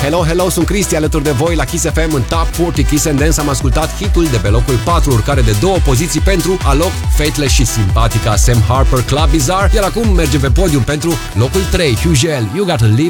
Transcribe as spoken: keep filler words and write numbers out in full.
Hello, hello, sunt Cristi alături de voi la Kiss F M în Top patruzeci Kiss and Dance. Am ascultat hitul de pe locul patru, urcare de două poziții pentru Alok, Fateless și simpatica Sam Harper, Club Bizarre. Iar acum mergem pe podium pentru locul trei, Hugel, You Gotta Live